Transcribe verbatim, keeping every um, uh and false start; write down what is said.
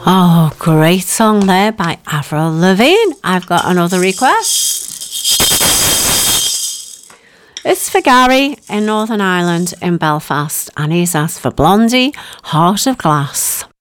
Oh, great song there by Avril Lavigne. I've got another request. It's for Gary in Northern Ireland in Belfast, and he's asked for Blondie, Heart of Glass.